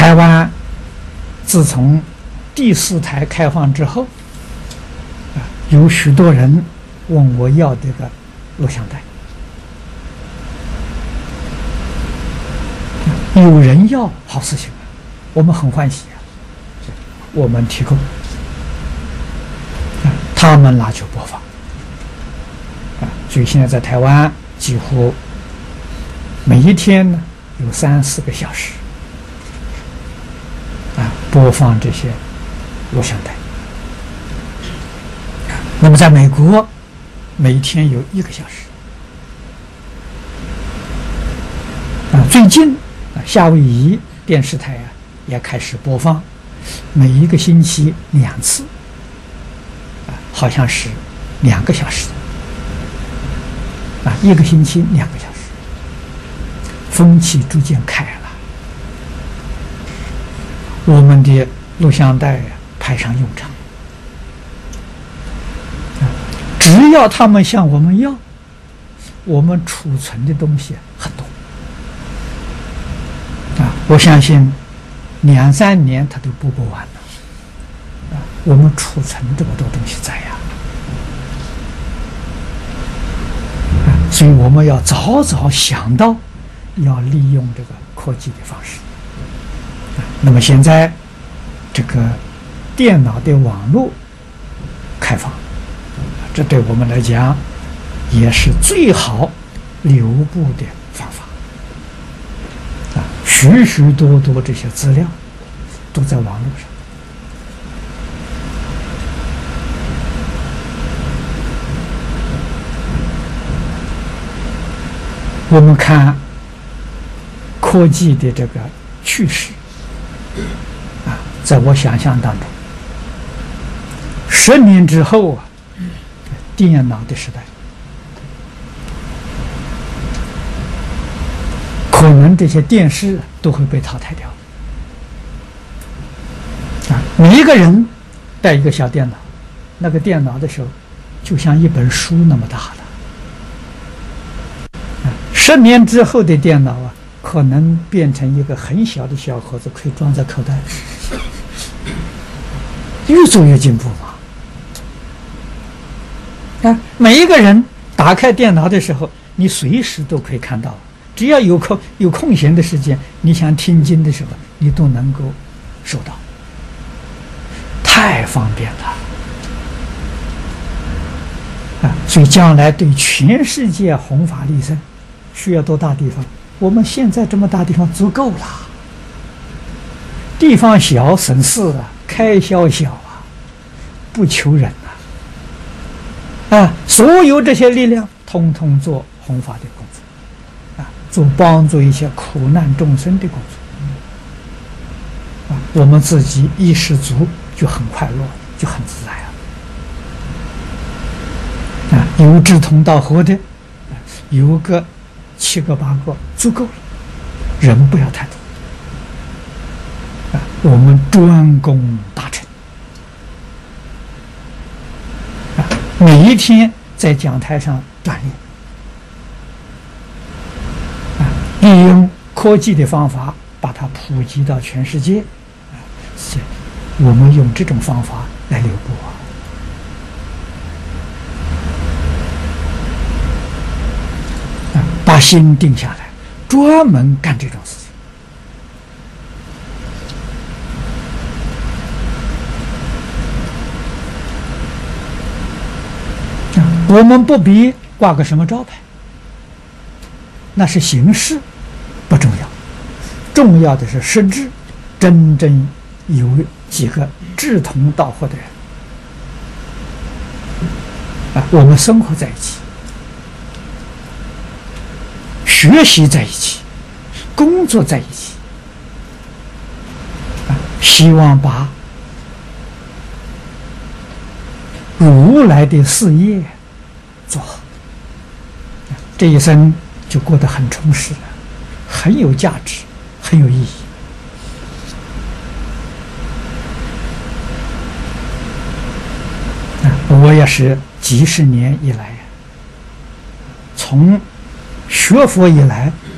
台湾自从第4台开放之后，有许多人问我要这个录像带，有人要，好事情啊，我们很欢喜啊，我们提供，他们拿去播放，所以现在在台湾几乎每一天呢有3、4个小时播放这些录像带。那么在美国每天有1个小时，最近夏威夷电视台也开始播放，每1个星期2次，好像是2个小时，1个星期2个小时，风气逐渐开了，我们的录像带派上用场，只要他们向我们要，我们储存的东西很多我相信2、3年他都播不完了我们储存这么多东西在所以我们要早早想到要利用这个科技的方式那么现在这个电脑的网络开放，这对我们来讲也是最好留步的方法许许多多这些资料都在网络上。我们看科技的这个趋势在我想象当中，10年之后电脑的时代，可能这些电视都会被淘汰掉每一个人带一个小电脑，那个电脑的时候就像一本书那么大的10年之后的电脑可能变成一个很小的小盒子，可以装在口袋，越做越进步嘛每一个人打开电脑的时候，你随时都可以看到，只要有空闲的时间，你想听经的时候，你都能够收到，太方便了所以将来对全世界弘法利生需要多大地方？我们现在这么大地方足够了，地方小省事开销小不求人所有这些力量通通做弘法的工作做帮助一些苦难众生的工作我们自己一失足就很快乐，就很自在有志同道合的有个7个8个足够了，人不要太多我们专攻大成每一天在讲台上锻炼利用科技的方法把它普及到全世界我们用这种方法来留步把心定下来，专门干这种事情我们不必挂个什么招牌，那是形式不重要，重要的是实质，真正有几个志同道合的人我们生活在一起，学习在一起，工作在一起希望把如来的事业做好，这一生就过得很充实了，很有价值，很有意义我也是几十年以来从学佛以来